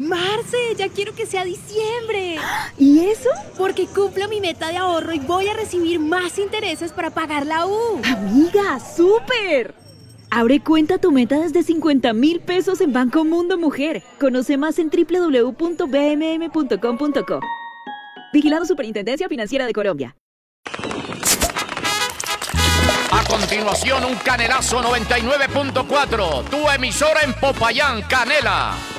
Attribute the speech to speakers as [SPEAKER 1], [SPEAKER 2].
[SPEAKER 1] Marce, ya quiero que sea diciembre.
[SPEAKER 2] ¿Y eso?
[SPEAKER 1] Porque cumplo mi meta de ahorro y voy a recibir más intereses para pagar la U.
[SPEAKER 2] Amiga, ¡súper! Abre cuenta tu meta desde 50.000 pesos en Banco Mundo Mujer. Conoce más en www.bmm.com.co. Vigilado Superintendencia Financiera de Colombia.
[SPEAKER 3] A continuación, un Canelazo 99.4, tu emisora en Popayán, Canela.